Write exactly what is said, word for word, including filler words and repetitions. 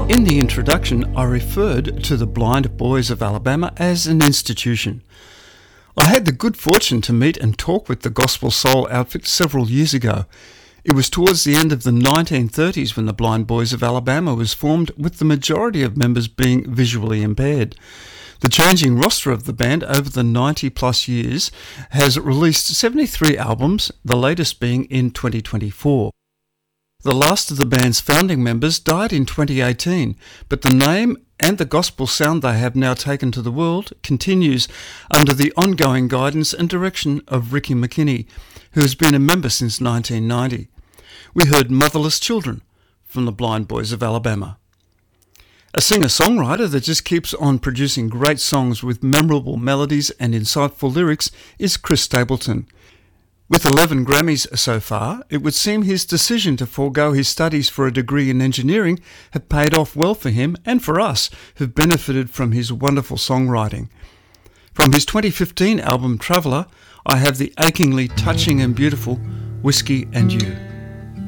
In the introduction, I referred to the Blind Boys of Alabama as an institution. I had the good fortune to meet and talk with the Gospel Soul outfit several years ago. It was towards the end of the nineteen thirties when the Blind Boys of Alabama was formed, with the majority of members being visually impaired. The changing roster of the band over the ninety plus years has released seventy-three albums, the latest being in twenty twenty-four. The last of the band's founding members died in twenty eighteen, but the name and the gospel sound they have now taken to the world continues under the ongoing guidance and direction of Ricky McKinney, who has been a member since nineteen ninety. We heard Motherless Children from the Blind Boys of Alabama. A singer-songwriter that just keeps on producing great songs with memorable melodies and insightful lyrics is Chris Stapleton. With eleven Grammys so far, it would seem his decision to forego his studies for a degree in engineering have paid off well for him and for us, who've benefited from his wonderful songwriting. From his twenty fifteen album Traveller, I have the achingly touching and beautiful Whiskey and You.